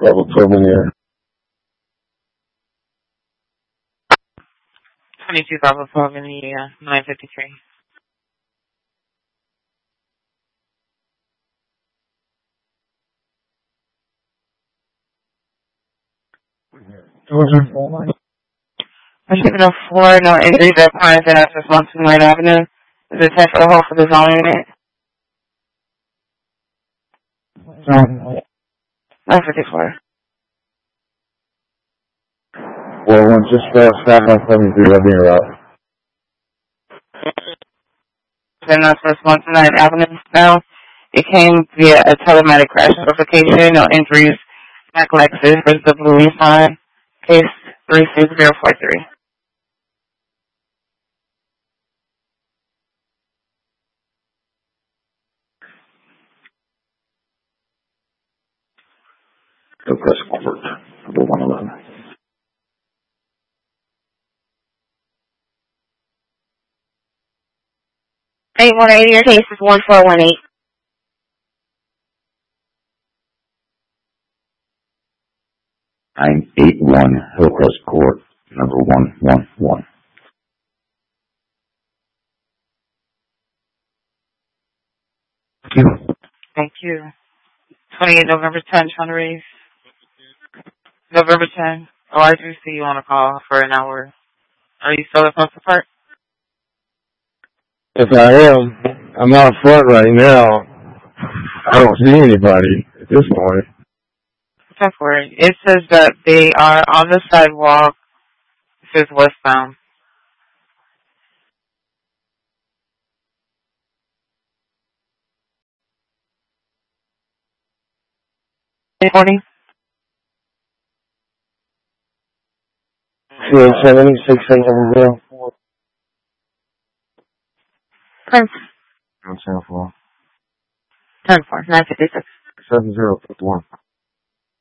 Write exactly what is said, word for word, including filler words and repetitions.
Bravo twelve in the air. twenty-two Bravo twelve in the uh, nine fifty-three. Pacific four, no injuries at Pines and access Mountain Light Avenue. Is it ten for the whole for the zone unit? nine fifty-four. Well, one just fast, fast, one seventy-three, I'll be in route. Then that's for Mountain Light Avenue now. It came via a telematic crash notification, no injuries. Back Lexus versus the Blue Nissan. Case three six zero four three. Hillcrest Court, number one eleven. eight one eight, your case is one four one eight. nine eight one Hillcrest Court, number one one one. Thank you. Thank you. twenty-eight November tenth, Sean Reeves. November tenth. Oh, I do see you on a call for an hour. Are you still at Postal Park? If I am, I'm out front right now. I don't see anybody at this point. Don't worry. It says that they are on the sidewalk. It says westbound. Morning. Yeah, seventy-six eight over zero. ten I'm ten four. ten four. nine fifty-six. Seven zero fifty one.